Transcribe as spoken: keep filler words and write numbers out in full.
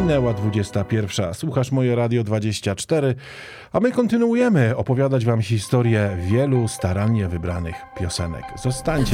Minęła dwudziesta pierwsza. Słuchasz Moje Radio dwadzieścia cztery, a my kontynuujemy opowiadać wam historię wielu starannie wybranych piosenek. Zostańcie.